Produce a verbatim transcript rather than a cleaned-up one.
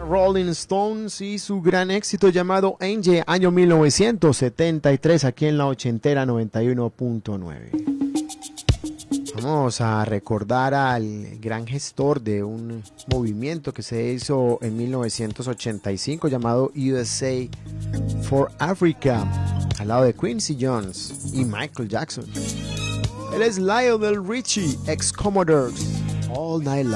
Rolling Stones y su gran éxito llamado Angel, año mil novecientos setenta y tres, aquí en la ochentera noventa y uno punto nueve. Vamos a recordar al gran gestor de un movimiento que se hizo en mil novecientos ochenta y cinco llamado U S A for Africa, al lado de Quincy Jones y Michael Jackson. Él es Lionel Richie, ex Commodores, All Night Long.